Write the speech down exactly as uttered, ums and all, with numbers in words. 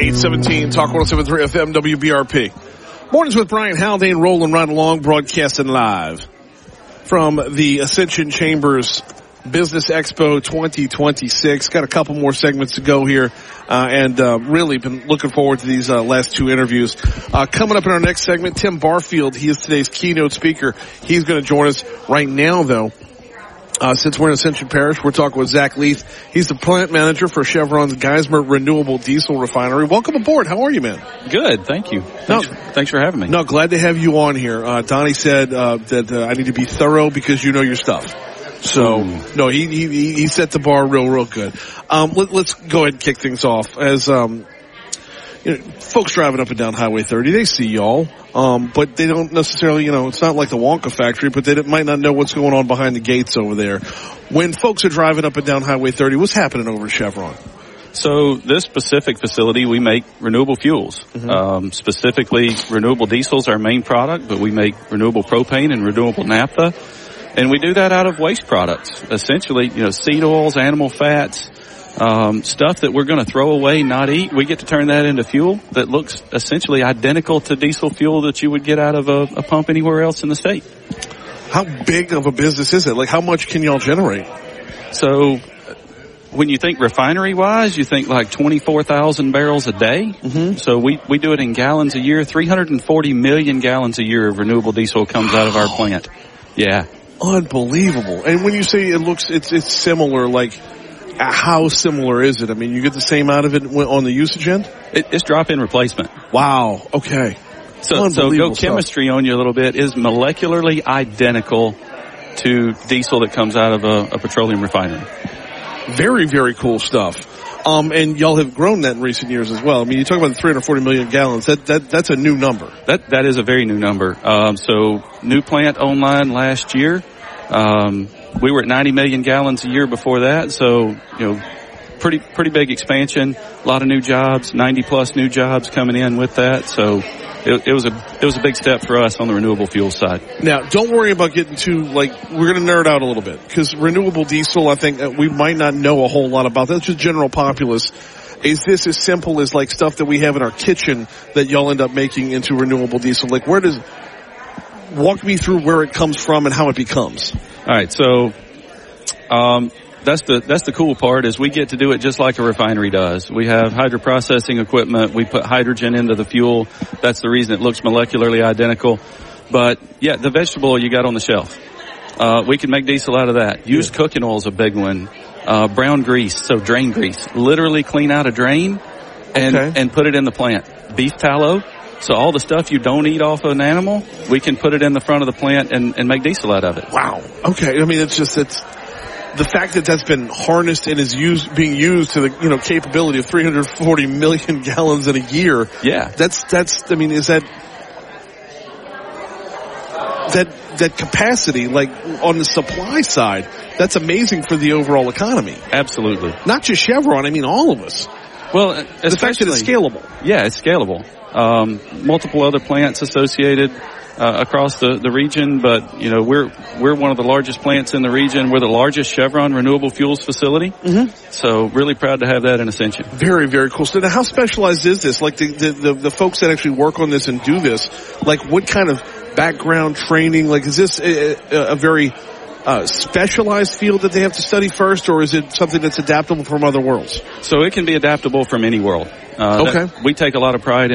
eight seventeen, Talk one oh seven point three F M, W B R P. Mornings with Brian Haldane, rolling right along, broadcasting live from the Ascension Chambers Business Expo twenty twenty-six. Got a couple more segments to go here, uh, and uh, really been looking forward to these uh, last two interviews. Uh, coming up in our next segment, Tim Barfield. He is today's keynote speaker. He's going to join us right now, though. Uh, since we're in Ascension Parish, we're talking with Zach Leith. He's the plant manager for Chevron's Geismar Renewable Diesel Refinery. Welcome aboard. How are you, man? Good, thank you. Thanks, no, thanks for having me. No, glad to have you on here. Uh, Donnie said uh, that uh, I need to be thorough because you know your stuff. So, Ooh. no, he, he he set the bar real, real good. Um, let, let's go ahead and kick things off. As um, you know, folks driving up and down Highway thirty, they see y'all. Um, but they don't necessarily, you know, it's not like the Wonka factory, but they might not know what's going on behind the gates over there. When folks are driving up and down Highway thirty, what's happening over at Chevron? So this specific facility, we make renewable fuels. Mm-hmm. Um, specifically, renewable diesel is our main product, but we make renewable propane and renewable naphtha. And we do that out of waste products. Essentially, you know, seed oils, animal fats, Um, stuff that we're going to throw away, not eat. We get to turn that into fuel that looks essentially identical to diesel fuel that you would get out of a, a pump anywhere else in the state. How big of a business is it? Like, how much can y'all generate? So, when you think refinery-wise, you think like twenty-four thousand barrels a day. Mm-hmm. So we, we do it in gallons a year. three hundred forty million gallons a year of renewable diesel comes out of our plant. Yeah. Unbelievable. And when you say it looks, it's, it's similar, like, how similar is it? I mean, you get the same out of it on the usage end? It, it's drop-in replacement. Wow. Okay. So, so go chemistry stuff. On you a little bit. Is molecularly identical to diesel that comes out of a, a petroleum refinery. Very, very cool stuff. Um, and y'all have grown that in recent years as well. I mean, you talk about the three hundred forty million gallons. That, that, that's a new number. That, that is a very new number. Um, so new plant online last year. Um, we were at ninety million gallons a year before that. So, you know, pretty, pretty big expansion. A lot of new jobs, ninety plus new jobs coming in with that. So it, it was a, it was a big step for us on the renewable fuel side. Now, don't worry about getting too, like, we're going to nerd out a little bit because renewable diesel, I think uh, we might not know a whole lot about. That's just general populace. Is this as simple as like stuff that we have in our kitchen that y'all end up making into renewable diesel? Like, where does, walk me through where it comes from and how it becomes. All right, so um, that's the that's the cool part is we get to do it just like a refinery does. We have hydroprocessing equipment. We put hydrogen into the fuel. That's the reason it looks molecularly identical. But yeah, the vegetable oil you got on the shelf, uh, we can make diesel out of that. Used yeah. cooking oil is a big one. Uh, brown grease, so drain grease. Literally clean out a drain and okay. and put it in the plant. Beef tallow. So all the stuff you don't eat off of an animal, we can put it in the front of the plant and, and make diesel out of it. Wow. Okay. I mean, it's just, it's the fact that that's been harnessed and is used, being used to the, you know, capability of three hundred forty million gallons in a year. Yeah. That's, that's, I mean, is that, that, that capacity, like on the supply side, that's amazing for the overall economy. Absolutely. Not just Chevron, I mean all of us. Well, the fact that it's scalable. Yeah, it's scalable. Um, multiple other plants associated uh, across the, the region, but you know we're we're one of the largest plants in the region. We're the largest Chevron renewable fuels facility, mm-hmm. so really proud to have that in Ascension. Very, very cool. So now, how specialized is this? Like the, the the the folks that actually work on this and do this, like what kind of background training? Like is this a, a, a very Uh, specialized field that they have to study first, or is it something that's adaptable from other worlds? So it can be adaptable from any world. Uh, okay. We take a lot of pride in